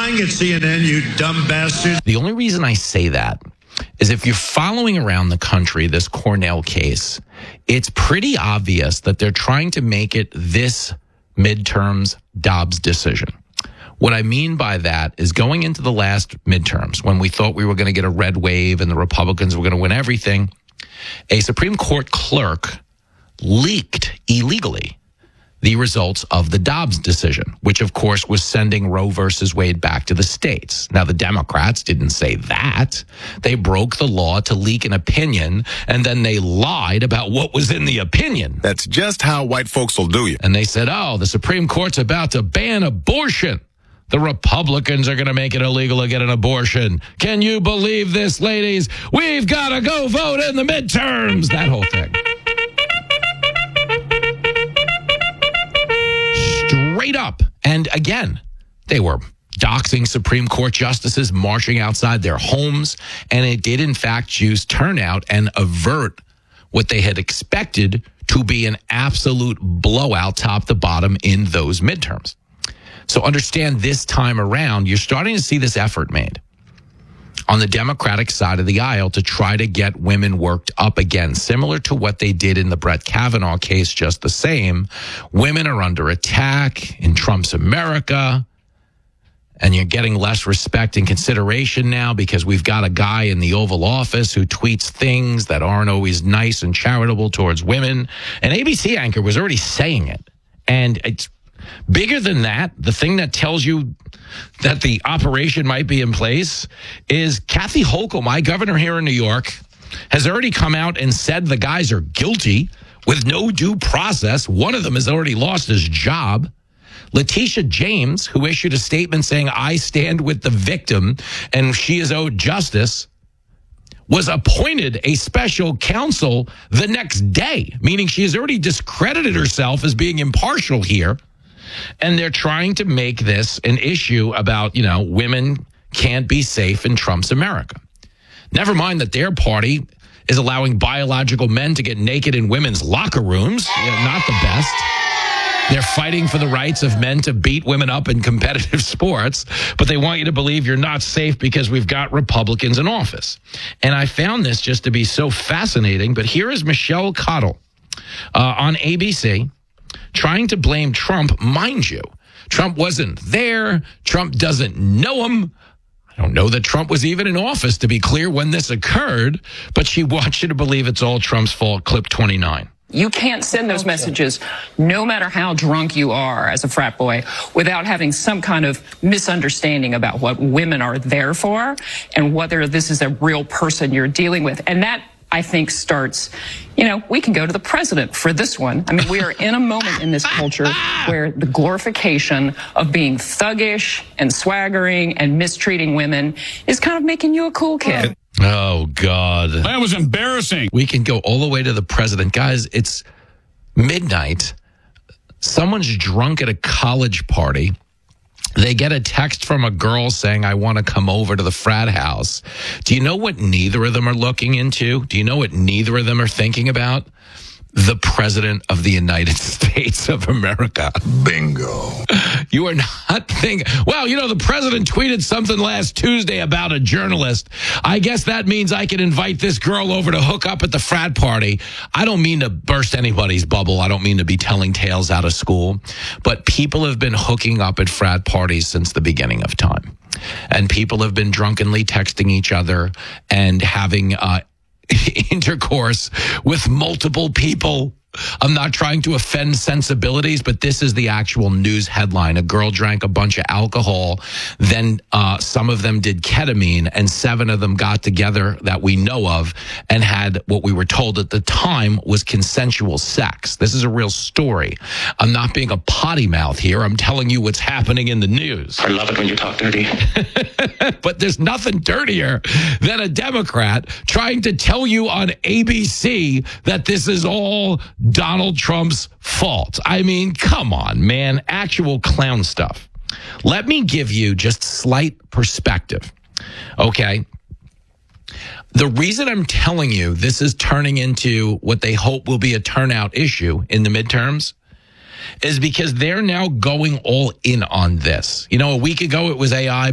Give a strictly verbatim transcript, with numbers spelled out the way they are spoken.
lying at C N N, you dumb bastard. The only reason I say that is if you're following around the country this Cornell case, it's pretty obvious that they're trying to make it this midterms Dobbs decision. What I mean by that is going into the last midterms, when we thought we were going to get a red wave and the Republicans were going to win everything, a Supreme Court clerk leaked illegally the results of the Dobbs decision, which, of course, was sending Roe versus Wade back to the states. Now, the Democrats didn't say that. They broke the law to leak an opinion, and then they lied about what was in the opinion. That's just how white folks will do you. And they said, oh, the Supreme Court's about to ban abortion. The Republicans are going to make it illegal to get an abortion. Can you believe this, ladies? We've got to go vote in the midterms. That whole thing. Straight up. And again, they were doxing Supreme Court justices, marching outside their homes, and it did, in fact, choose turnout and avert what they had expected to be an absolute blowout top to bottom in those midterms. So understand this time around, you're starting to see this effort made on the Democratic side of the aisle to try to get women worked up again, similar to what they did in the Brett Kavanaugh case, just the same. Women are under attack in Trump's America, and you're getting less respect and consideration now because we've got a guy in the Oval Office who tweets things that aren't always nice and charitable towards women. An A B C anchor was already saying it, and it's bigger than that. The thing that tells you that the operation might be in place is Kathy Hochul, my governor here in New York, has already come out and said the guys are guilty with no due process. One of them has already lost his job. Letitia James, who issued a statement saying, I stand with the victim and she is owed justice, was appointed a special counsel the next day, meaning she has already discredited herself as being impartial here. And they're trying to make this an issue about, you know, women can't be safe in Trump's America. Never mind that their party is allowing biological men to get naked in women's locker rooms. Yeah, not the best. They're fighting for the rights of men to beat women up in competitive sports, but they want you to believe you're not safe because we've got Republicans in office. And I found this just to be so fascinating, but here is Michelle Cottle uh, on A B C trying to blame Trump. Mind you, Trump wasn't there. Trump doesn't know him. I don't know that Trump was even in office, to be clear, when this occurred, but she wants you to believe it's all Trump's fault. Clip twenty-nine. You can't send those messages, no matter how drunk you are as a frat boy, without having some kind of misunderstanding about what women are there for and whether this is a real person you're dealing with. And that, I think, starts, you know, we can go to the president for this one. I mean, we are in a moment in this culture where the glorification of being thuggish and swaggering and mistreating women is kind of making you a cool kid. Oh, God. That was embarrassing. We can go all the way to the president. Guys, it's midnight. Someone's drunk at a college party. They get a text from a girl saying, I want to come over to the frat house. Do you know what neither of them are looking into? Do you know what neither of them are thinking about? The president of the United States of America. Bingo. You are not thinking, well, you know, the president tweeted something last Tuesday about a journalist. I guess that means I can invite this girl over to hook up at the frat party. I don't mean to burst anybody's bubble. I don't mean to be telling tales out of school. But people have been hooking up at frat parties since the beginning of time. And people have been drunkenly texting each other and having uh intercourse with multiple people. I'm not trying to offend sensibilities, but this is the actual news headline. A girl drank a bunch of alcohol, then uh, some of them did ketamine, and seven of them got together that we know of and had what we were told at the time was consensual sex. This is a real story. I'm not being a potty mouth here. I'm telling you what's happening in the news. I love it when you talk dirty. But there's nothing dirtier than a Democrat trying to tell you on A B C that this is all Donald Trump's fault. I mean, come on, man. Actual clown stuff. Let me give you just slight perspective. Okay. The reason I'm telling you this is turning into what they hope will be a turnout issue in the midterms is because they're now going all in on this. You know, a week ago it was A I.